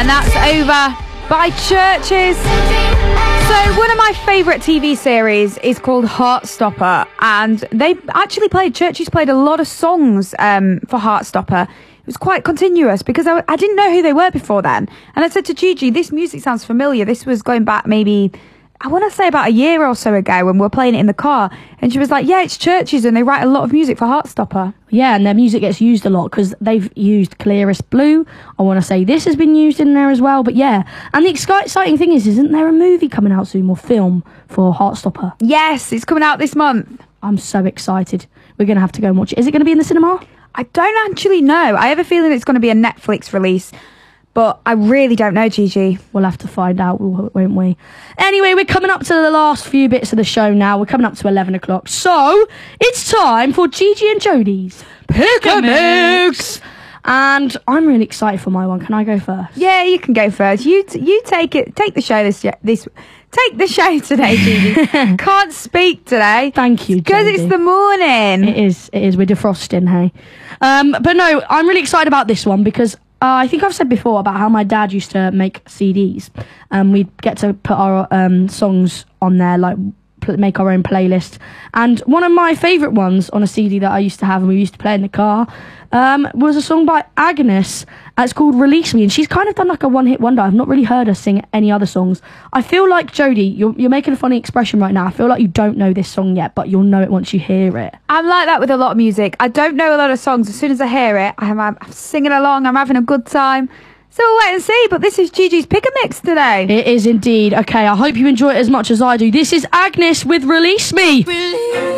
And that's Over by Chvrches. So one of my favourite TV series is called Heartstopper, and Chvrches played a lot of songs for Heartstopper. It was quite continuous because I didn't know who they were before then. And I said to Gigi, this music sounds familiar. This was going back maybe, I want to say about a year or so ago when we were playing it in the car. And she was like, yeah, it's Chvrches and they write a lot of music for Heartstopper. Yeah, and their music gets used a lot because they've used Clearest Blue. I want to say this has been used in there as well. But yeah, and the exciting thing is, isn't there a movie coming out soon or film for Heartstopper? Yes, it's coming out this month. I'm so excited. We're going to have to go and watch it. Is it going to be in the cinema? I don't actually know. I have a feeling it's going to be a Netflix release, but I really don't know, Gigi. We'll have to find out, won't we? Anyway, we're coming up to the last few bits of the show now. We're coming up to 11 o'clock. So, it's time for Gigi and Jodie's Pick a Mix. And I'm really excited for my one. Can I go first? Yeah, you can go first. You take it. Take the show Take the show today, Gigi. Can't speak today. Thank you, because it's the morning. It is. We're defrosting, hey. But no, I'm really excited about this one because I think I've said before about how my dad used to make CDs. We'd get to put our songs on there, like make our own playlist. And one of my favourite ones on a CD that I used to have and we used to play in the car was a song by Agnes. It's called Release Me, and she's kind of done like a one-hit wonder. I've not really heard her sing any other songs. I feel like, Jodie, you're making a funny expression right now. I feel like you don't know this song yet, but you'll know it once you hear it. I'm like that with a lot of music. I don't know a lot of songs. As soon as I hear it, I'm singing along, I'm having a good time. So we'll wait and see, but this is Gigi's Pick a Mix today. It is indeed. Okay, I hope you enjoy it as much as I do. This is Agnes with Release Me.